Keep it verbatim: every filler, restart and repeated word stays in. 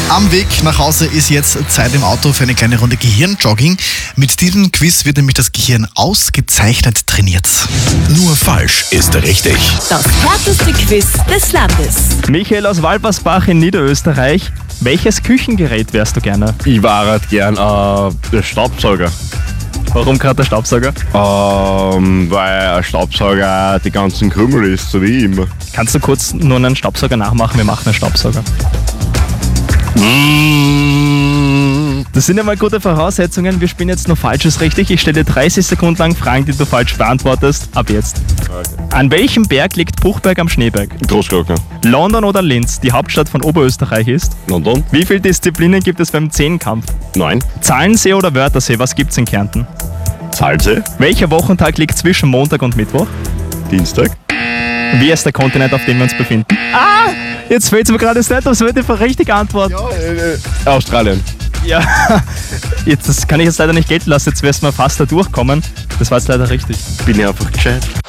Am Weg nach Hause ist jetzt Zeit im Auto für eine kleine Runde Gehirnjogging. Mit diesem Quiz wird nämlich das Gehirn ausgezeichnet trainiert. Nur falsch ist richtig. Das härteste Quiz des Landes. Michael aus Walbersbach in Niederösterreich. Welches Küchengerät wärst du gerne? Ich war halt gern äh, der Staubsauger. Warum gerade der Staubsauger? Ähm, weil ein Staubsauger die ganzen Krümel ist, so wie immer. Kannst du kurz nur einen Staubsauger nachmachen? Wir machen einen Staubsauger. Das sind ja mal gute Voraussetzungen. Wir spielen jetzt noch Falsches richtig. Ich stelle dir dreißig Sekunden lang Fragen, die du falsch beantwortest. Ab jetzt. Okay. An welchem Berg liegt Buchberg am Schneeberg? Großglockner. London oder Linz, die Hauptstadt von Oberösterreich ist? London. Wie viele Disziplinen gibt es beim Zehnkampf? Neun. Zahlensee oder Wörthersee, was gibt's in Kärnten? Salze. Welcher Wochentag liegt zwischen Montag und Mittwoch? Dienstag. Wie ist der Kontinent, auf dem wir uns befinden? Ah! Jetzt fällt es mir gerade nicht, das wird die richtige Antwort. Ja, äh, äh, Australien. Ja, jetzt, das kann ich jetzt leider nicht gelten lassen, jetzt wirst du mal fast da durchkommen. Das war jetzt leider richtig. Bin ich einfach gescheit.